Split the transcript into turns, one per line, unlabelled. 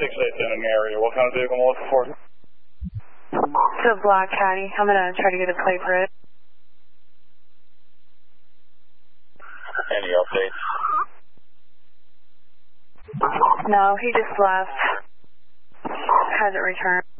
6 in an area. What kind of vehicle am I looking for?
It's a black Caddy. I'm going to try to get a plate for it.
Any updates?
No, he just left. Hasn't returned.